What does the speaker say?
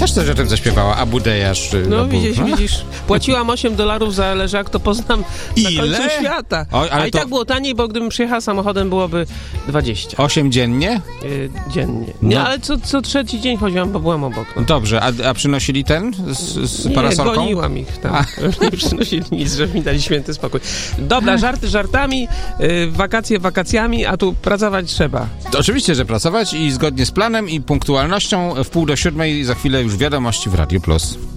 też coś o tym zaśpiewała, Abu Dejasz. No widzisz. Płaciłam $8 za leżak, to Poznań na końcu świata. A i tak było taniej, bo gdybym przyjechała samochodem, byłoby 20. 8 dziennie? Dziennie. Nie, ale co trzeci dzień chodziłam, bo byłam obok. No. Dobrze, a przynosili ten z parasolką? Nie, goniłam ich tam. Nie przynosili nic, żeby mi dali święty spokój. Dobra, żarty żartami, wakacje wakacjami, a tu pracować trzeba. Oczywiście, że pracować i zgodnie z planem i punktualnością w 6:30 za chwilę już wiadomości w Radio Plus.